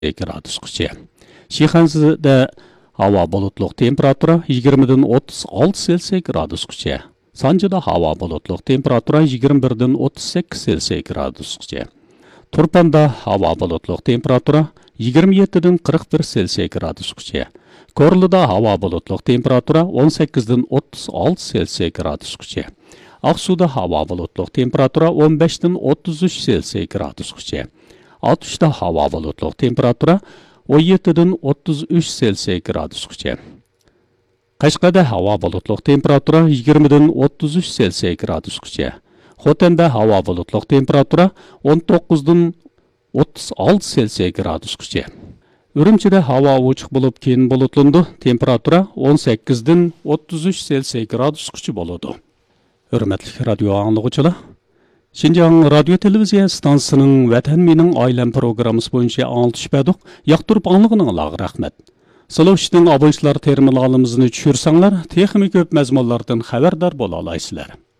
градусқыча. Шиханзыда hava bulutluq temperatura 20-dən 36 Selsiy gradusqıcha. Sancıda hava bulutluq temperatura 21-dən 38 Selsiy gradusqıcha. Turpanda hava bulutluq temperatura 27-dən 41 Selsiy gradusqıcha. Korluda hava bulutluq temperatura 18-dən 36 Selsiy gradusqıcha. Aksuda hava bulutluq temperatura 15-dən 33 Selsiy gradusqıcha. Atışda hava bulutluq temperatura 17-dən 33 Selsiy gradusqıcha. Qashqada hava bulutluq temperatura 20-dən 33 Selsiy gradusqıcha. Xotanda hava bulutluq temperatura 19-dən 36 Selsiy gradusqıcha. Ürümçide hava uçuq bulup keyin bulutlandı. Temperatura 18-dən 33 Selsiy gradusqıcha boludu. Hürmetli radyo anlıqçılar, Şinjan Radyo Televiziya stansiyasının Vatan Mening Ailem programmasi boyunca anlatış berdik. Yaqtırıp anlığınızga rahmet. Sizlar işten abonchilar terminalimizni tushirsanlar, texnik ko'p mazmunlardan xabardor bo'la olasizlar.